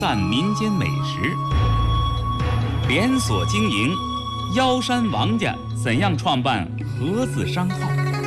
赞民间美食，连锁经营，腰山王家怎样创办盒子商号？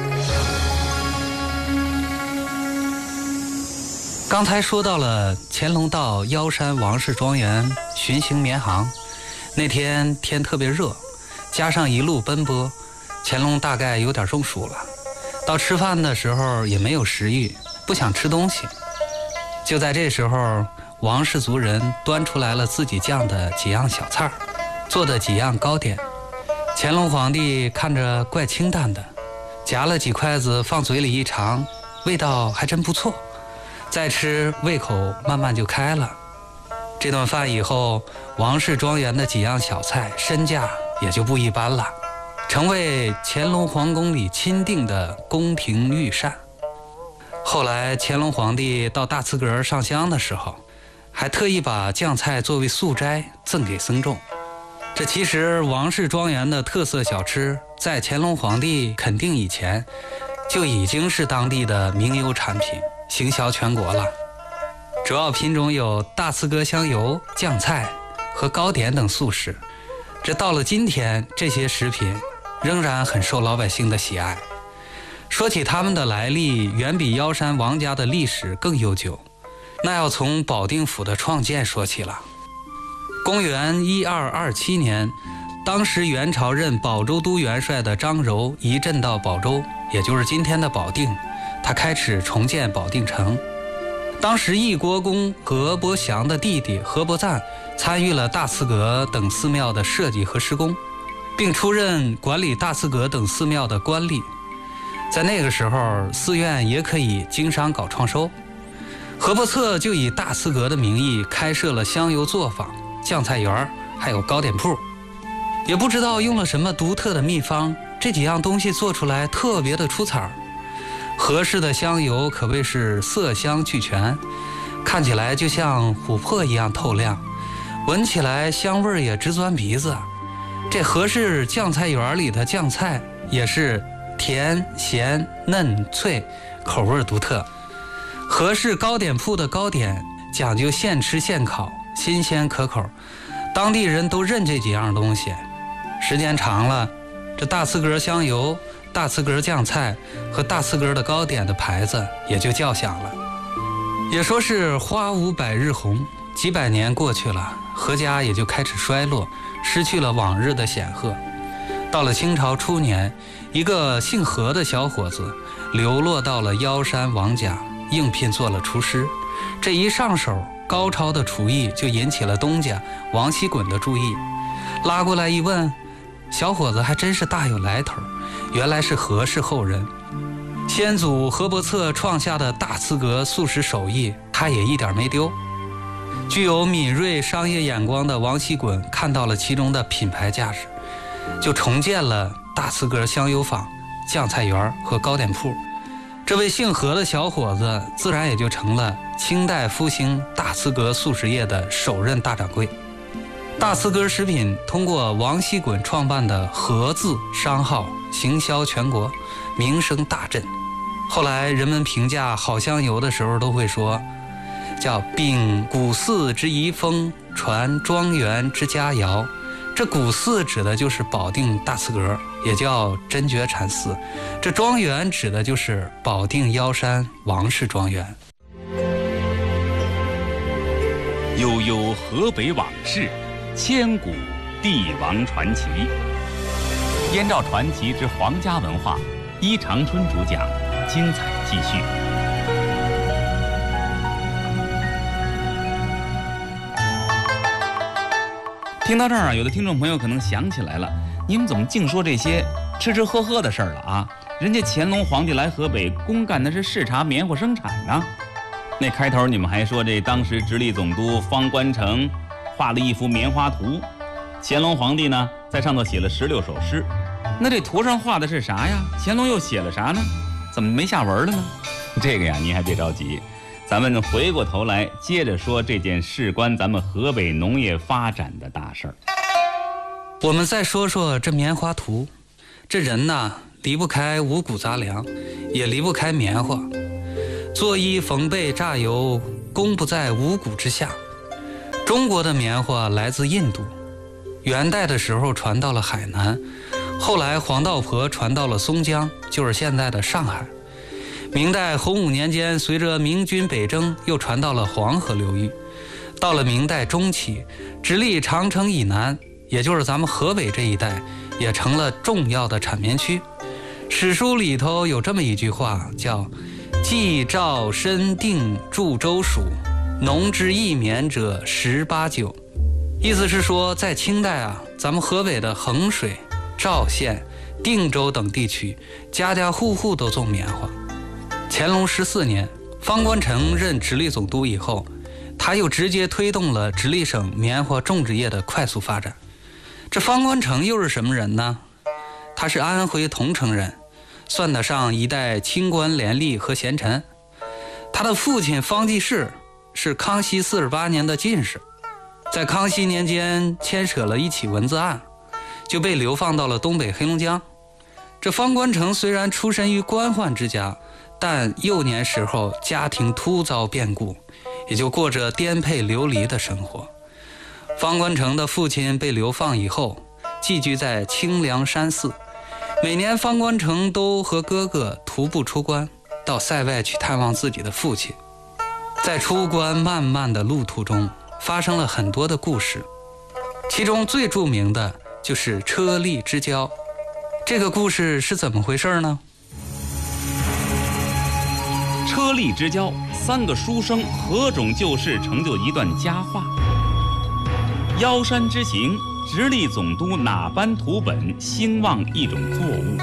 刚才说到了乾隆到腰山王氏庄园巡行绵航，那天天特别热，加上一路奔波，乾隆大概有点中暑了。到吃饭的时候也没有食欲，不想吃东西。就在这时候，王氏族人端出来了自己酱的几样小菜，做的几样糕点。乾隆皇帝看着怪清淡的，夹了几筷子放嘴里一尝，味道还真不错。再吃，胃口慢慢就开了。这顿饭以后，王氏庄园的几样小菜身价也就不一般了，成为乾隆皇宫里钦定的宫廷御膳。后来乾隆皇帝到大慈阁上香的时候，还特意把酱菜作为素斋赠给僧众。这其实王氏庄园的特色小吃，在乾隆皇帝肯定以前，就已经是当地的名优产品，行销全国了。主要品种有大慈阁香油、酱菜和糕点等素食。这到了今天，这些食品仍然很受老百姓的喜爱。说起他们的来历，远比腰山王家的历史更悠久。那要从保定府的创建说起了。公元1227年，当时元朝任保州都元帅的张柔移镇到保州，也就是今天的保定，他开始重建保定城。当时义国公何伯祥的弟弟何伯赞参与了大慈阁等寺庙的设计和施工，并出任管理大慈阁等寺庙的官吏。在那个时候，寺院也可以经商搞创收。何伯策就以大慈阁的名义开设了香油作坊、酱菜园，还有糕点铺。也不知道用了什么独特的秘方，这几样东西做出来特别的出彩。何氏的香油可谓是色香俱全，看起来就像琥珀一样透亮，闻起来香味也直钻鼻子。这何氏酱菜园里的酱菜也是甜、咸、嫩、脆，口味独特。何氏糕点铺的糕点讲究现吃现烤，新鲜可口，当地人都认这几样东西。时间长了，这大慈阁香油、大慈阁酱菜和大慈阁的糕点的牌子也就叫响了。也说是花无百日红，几百年过去了，何家也就开始衰落，失去了往日的显赫。到了清朝初年，一个姓何的小伙子流落到了腰山王家，应聘做了厨师。这一上手，高超的厨艺就引起了东家王锡滚的注意。拉过来一问，小伙子还真是大有来头，原来是何氏后人。先祖何伯策创下的大慈阁素食手艺，他也一点没丢。具有敏锐商业眼光的王锡滚看到了其中的品牌价值，就重建了大慈阁香油坊、酱菜园和糕点铺。这位姓何的小伙子自然也就成了清代复兴大慈阁素食业的首任大掌柜。大慈阁食品通过王锡滚创办的何字商号行销全国，名声大振。后来人们评价好香油的时候都会说，叫秉古寺之遗风，传庄园之佳肴。这古寺指的就是保定大慈阁，也叫真觉禅寺。这庄园指的就是保定腰山王氏庄园。 悠悠河北往事，千古帝王传奇。燕赵传奇之皇家文化，伊长春主讲，精彩继续。听到这儿啊，有的听众朋友可能想起来了，你们怎么净说这些吃吃喝喝的事儿了啊？人家乾隆皇帝来河北公干的是视察棉花生产呢。那开头你们还说这当时直隶总督方官城画了一幅棉花图，乾隆皇帝呢在上头写了16首诗。那这图上画的是啥呀？乾隆又写了啥呢？怎么没下文了呢？这个呀，您还别着急，咱们回过头来接着说这件事关咱们河北农业发展的大事儿。 我们再说说这棉花图。这人呐，离不开五谷杂粮，也离不开棉花。做衣缝被榨油，功不在五谷之下。 中国的棉花来自印度，元代的时候传到了海南，后来黄道婆传到了松江，就是现在的上海。明代洪武年间，随着明军北征，又传到了黄河流域。到了明代中期，直隶长城以南，也就是咱们河北这一带，也成了重要的产棉区。史书里头有这么一句话，叫冀赵深定诸州属，农之易棉者18九。意思是说，在清代啊，咱们河北的衡水、赵县、定州等地区，家家户户都种棉花。乾隆14年，方官城任直隶总督以后，他又直接推动了直隶省棉花种植业的快速发展。这方官城又是什么人呢？他是安徽桐城人，算得上一代清官廉吏和贤臣。他的父亲方济世是康熙48年的进士，在康熙年间牵扯了一起文字案，就被流放到了东北黑龙江。这方官城虽然出身于官宦之家，但幼年时候家庭突遭变故，也就过着颠沛流离的生活。方官城的父亲被流放以后，寄居在清凉山寺。每年方官城都和哥哥徒步出关，到塞外去探望自己的父亲。在出关漫漫的路途中，发生了很多的故事，其中最著名的就是车力之交。这个故事是怎么回事呢？ 车力之交，3个书生合种旧事，成就一段佳话。腰山之行，直隶总督哪般图本，兴旺一种作物。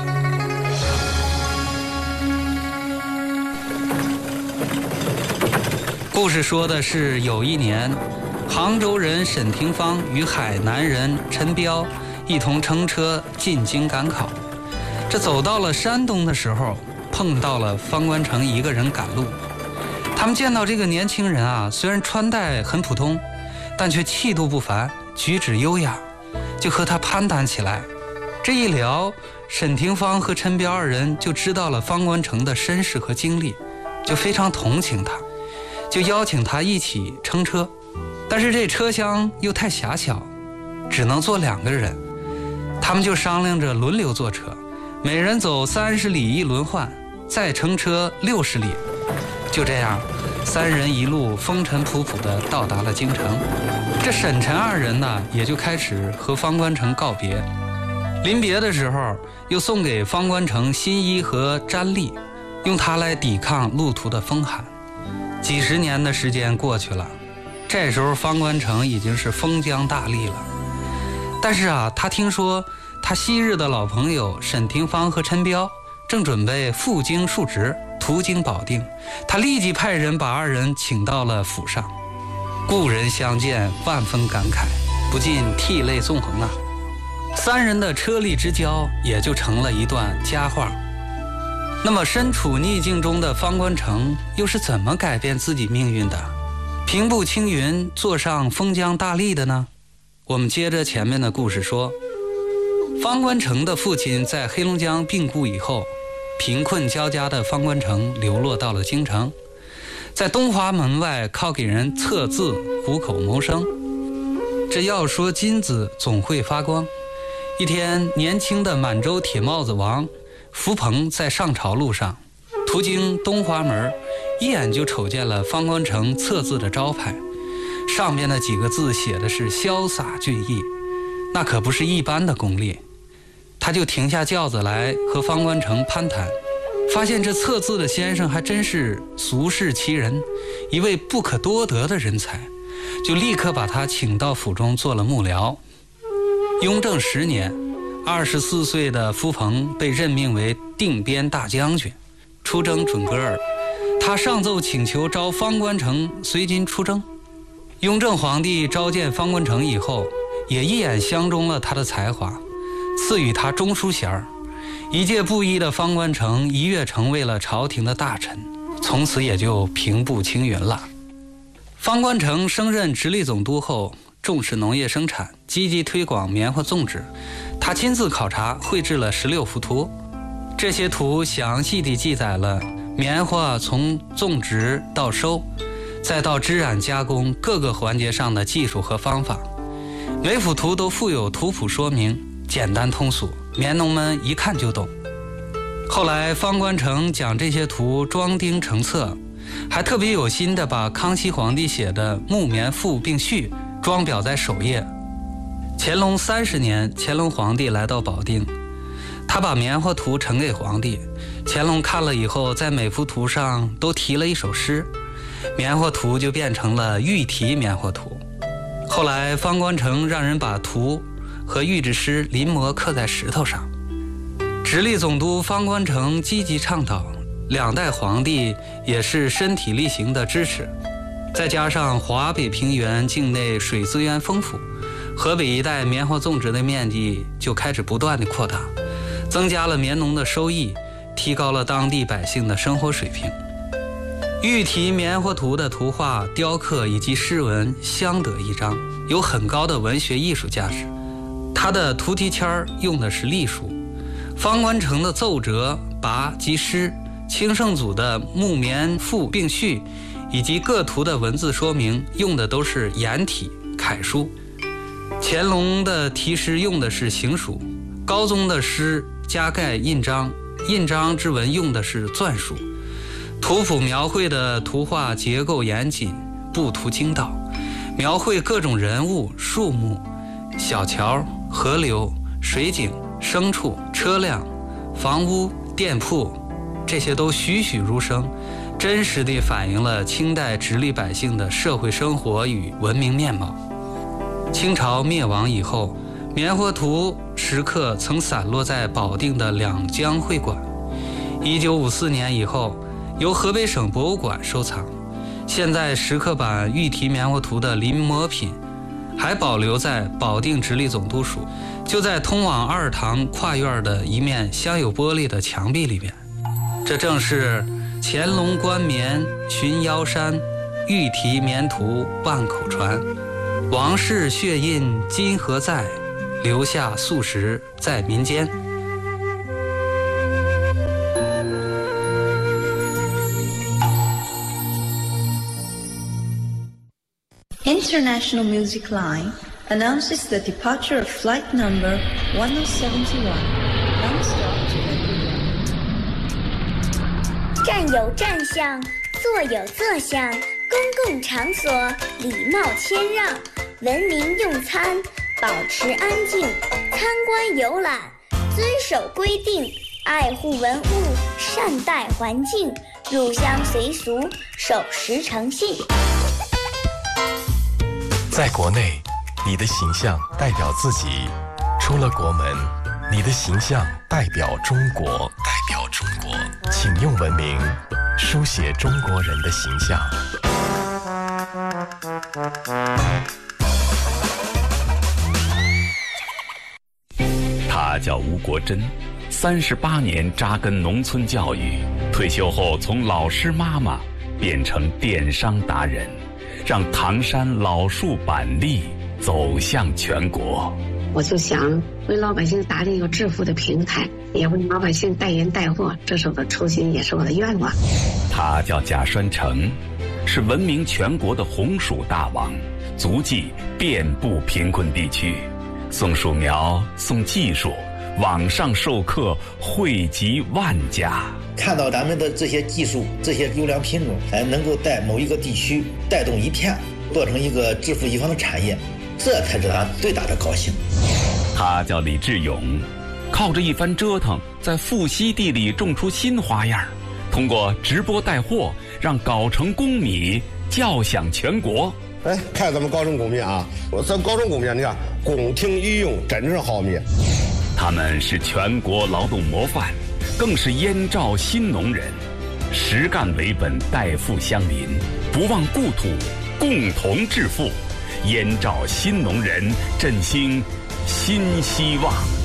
故事说的是有一年，杭州人沈廷芳与海南人陈彪一同乘车进京赶考。这走到了山东的时候，碰到了方官城一个人赶路。他们见到这个年轻人啊，虽然穿戴很普通，但却气度不凡，举止优雅，就和他攀谈起来。这一聊，沈廷芳和陈彪二人就知道了方官城的身世和经历，就非常同情他，就邀请他一起乘车。但是这车厢又太狭小，只能坐2个人。他们就商量着轮流坐车，每人走30里一轮换，再乘车60里。就这样，3人一路风尘仆仆地到达了京城。这沈陈2人呢，也就开始和方官城告别。临别的时候，又送给方官城新衣和毡笠，用它来抵抗路途的风寒。几十年的时间过去了，这时候方官城已经是封疆大吏了。但是啊，他听说他昔日的老朋友沈廷芳和陈彪正准备赴京述职，途经保定，他立即派人把2人请到了府上。故人相见，万分感慨，不禁涕泪纵横啊。3人的车力之交也就成了一段佳话。那么身处逆境中的方官城又是怎么改变自己命运的，平步青云，坐上封疆大吏的呢？我们接着前面的故事说，方官城的父亲在黑龙江病故以后，贫困交加的方官城流落到了京城，在东华门外靠给人测字糊口谋生。这要说金子总会发光。一天，年轻的满洲铁帽子王福鹏在上朝路上，途经东华门，一眼就瞅见了方官城测字的招牌，上面的几个字写的是潇洒俊逸，那可不是一般的功力。他就停下轿子来和方官城攀谈，发现这测字的先生还真是俗世奇人，一位不可多得的人才，就立刻把他请到府中做了幕僚。雍正10年，24岁的福鹏被任命为定边大将军，出征准噶尔。他上奏请求召方官城随军出征。雍正皇帝召见方官城以后，也一眼相中了他的才华，赐予他中书衔儿。一介布衣的方官城一跃成为了朝廷的大臣，从此也就平步青云了。方官城升任直隶总督后，重视农业生产，积极推广棉花种植。他亲自考察，绘制了16幅图。这些图详细地记载了棉花从种植到收， 再到织染加工各个环节上的技术和方法。每幅图都附有图谱说明，简单通俗，棉农们一看就懂。后来方官城将这些图装订成册，还特别有心地把康熙皇帝写的《木棉赋并序》装裱在首页。乾隆30年，乾隆皇帝来到保定，他把棉花图呈给皇帝，乾隆看了以后，在每幅图上都题了一首诗，棉花图就变成了御题棉花图。后来方官城让人把图和御制诗临摹刻在石头上。直隶总督方官城积极倡导，两代皇帝也是身体力行的支持。再加上华北平原境内水资源丰富，河北一带棉花种植的面积就开始不断的扩大，增加了棉农的收益，提高了当地百姓的生活水平。御题棉花图的图画、雕刻以及诗文相得益彰，有很高的文学艺术价值。它的图题签用的是隶书，方官城的奏折、跋及诗，清圣祖的《木棉赋并序》以及各图的文字说明用的都是颜体楷书。乾隆的题诗用的是行书，高宗的诗加盖印章，印章之文用的是篆书。图谱描绘的图画结构严谨，布图精到，描绘各种人物、树木、小桥、河流、水景、牲畜、车辆、房屋、店铺，这些都栩栩如生，真实地反映了清代直隶百姓的社会生活与文明面貌。清朝灭亡以后，棉花图石刻曾散落在保定的两江会馆。1954年以后，由河北省博物馆收藏。现在石刻版御题棉花图的临摹品还保留在保定直隶总督署，就在通往二堂跨院的一面镶有玻璃的墙壁里面。这正是乾隆官棉寻腰山，御题棉图万口传。王室血印今何在？留下素食在民间。 International Music Line announces the departure of flight number 1071, non-stop to Edinburgh. 站有站相，坐有坐相，公共场所礼貌谦让，文明用餐，保持安静，参观游览，遵守规定，爱护文物，善待环境，入乡随俗，守时诚信。 在国内，你的形象代表自己；出了国门，你的形象代表中国。请用文明书写中国人的形象。 他叫吴国珍，38年扎根农村教育，退休后从老师妈妈变成电商达人，让唐山老树板栗走向全国。 我就想为老百姓打理一个致富的平台，也为老百姓带人带货，这是我的初心，也是我的愿望。 他叫贾栓成，是闻名全国的红薯大王，足迹遍布贫困地区，送树苗，送技术，网上授课惠及万家。 看到咱们的这些技术，这些优良品种，能够在某一个地区带动一片，做成一个致富一方的产业，这才是他最大的高兴。 他叫李志勇，靠着一番折腾，在富硒地里种出新花样，通过直播带货，让藁城公米叫响全国。 看咱们藁城公米啊，咱藁城公米，你看宫廷御用，真是好米。 他们是全国劳动模范，更是燕赵新农人，实干为本，代富乡邻，不忘故土，共同致富。燕赵新农人振兴新希望。